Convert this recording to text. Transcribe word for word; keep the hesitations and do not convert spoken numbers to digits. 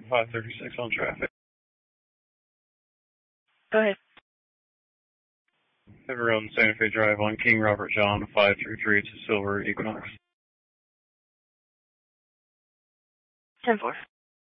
five thirty-six on traffic. Go ahead. Around Santa Fe Drive on King Robert John, five three three to Silver Equinox. ten four.